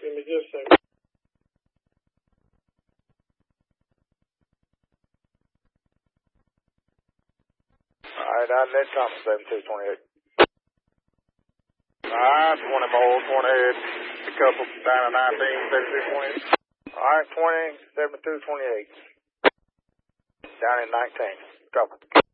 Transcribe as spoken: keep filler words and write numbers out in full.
Give me just a second. All right, I let Thomas seventy-two twenty-eight. All right, twenty more, twenty head. Pick up down to nineteen, seventy-two twenty-eight. All right, twenty, seventy-two twenty-eight. Down at nineteen. Couple.